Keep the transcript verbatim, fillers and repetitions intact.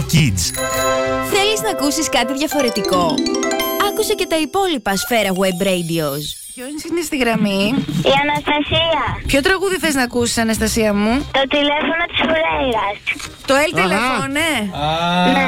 Kids. Θέλεις να ακούσεις κάτι διαφορετικό? Άκουσε και τα υπόλοιπα Σφαίρα Web Radios. Ποιος είναι στη γραμμή? Η Αναστασία. Ποιο τραγούδι θες να ακούσεις, Αναστασία μου? Το τηλέφωνο της Φουρέιρας. Το Ελ τηλέφωνε. Ναι.